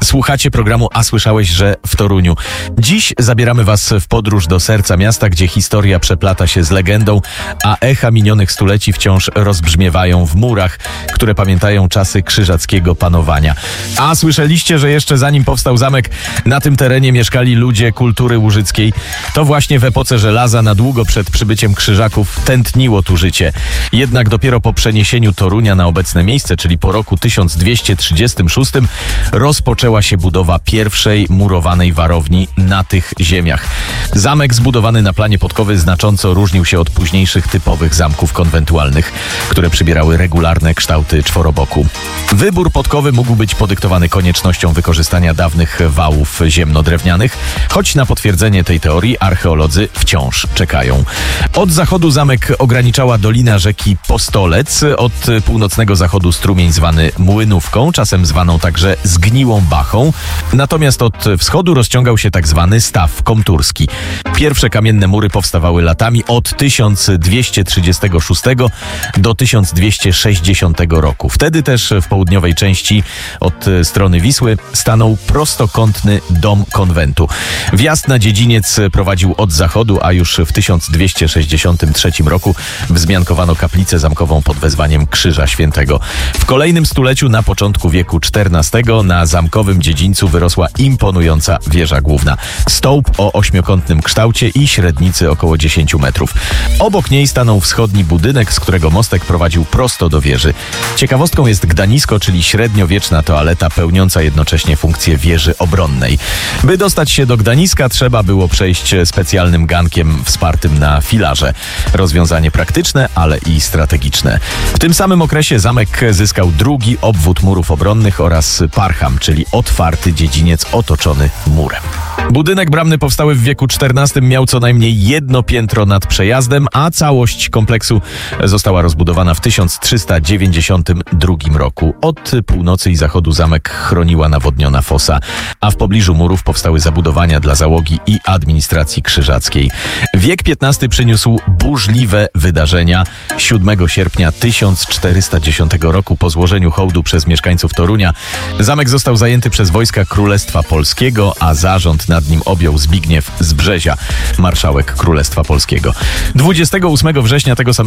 Słuchacie programu A słyszałeś, że w Toruniu. Dziś zabieramy was w podróż do serca miasta, gdzie historia przeplata się z legendą, a echa minionych stuleci wciąż rozbrzmiewają w murach, które pamiętają czasy krzyżackiego panowania. A słyszeliście, że jeszcze zanim powstał zamek, na tym terenie mieszkali ludzie kultury łużyckiej. To właśnie w epoce żelaza, na długo przed przybyciem krzyżaków, tętniło tu życie. Jednak dopiero po przeniesieniu Torunia na obecne miejsce, czyli po roku 1236, rozpoczęła się budowa pierwszej murowanej warowni na tych ziemiach. Zamek zbudowany na planie podkowy znacząco różnił się od późniejszych typowych zamków konwentualnych, które przybierały regularne kształty czworoboku. Wybór podkowy mógł być podyktowany koniecznością wykorzystania dawnych wałów ziemno-drewnianych, choć na potwierdzenie tej teorii archeolodzy wciąż czekają. Od zachodu zamek ograniczała dolina rzeki Postolec, od północnego zachodu strumień zwany Młynówką, czasem zwaną także Zgniłą Bachą, natomiast od wschodu rozciągał się tak zwany staw komturski. Pierwsze kamienne mury powstawały latami od 1236 do 1260 roku. Wtedy też w południowej części od strony Wisły stanął prostokątny dom konwentu. Wjazd na dziedziniec prowadził od zachodu, a już w 1263 roku wzmiankowano kaplicę zamkową pod wezwaniem Krzyża Świętego. W kolejnym stuleciu, na początku wieku XIV, na zamkowym dziedzińcu wyrosła imponująca wieża główna. Stołp o ośmiokątnym kształcie i średnicy około 10 metrów. Obok niej stanął wschodni budynek, z którego mostek prowadził prosto do wieży. Ciekawostką jest gdanisko, czyli średniowieczna toaleta pełniąca jednocześnie funkcję wieży obronnej. By dostać się do Gdaniska, trzeba było przejść specjalnym gankiem wspartym na filarze. Rozwiązanie praktyczne, ale i strategiczne. W tym samym okresie zamek zyskał drugi obwód murów obronnych oraz parcham, czyli otwarty dziedziniec otoczony murem. Budynek bramny powstały w wieku XIV miał co najmniej jedno piętro nad przejazdem, a całość kompleksu została rozbudowana w 1392 roku. Od północy i zachodu zamek chroniła nawodniona fosa, a w pobliżu murów powstały zabudowania dla załogi i administracji krzyżackiej. Wiek XV przyniósł burzliwe wydarzenia. 7 sierpnia 1410 roku po złożeniu hołdu przez mieszkańców Torunia zamek został zajęty przez wojska Królestwa Polskiego, a zarząd nad nim objął Zbigniew z Brzezia, marszałek Królestwa Polskiego. 28 września tego samego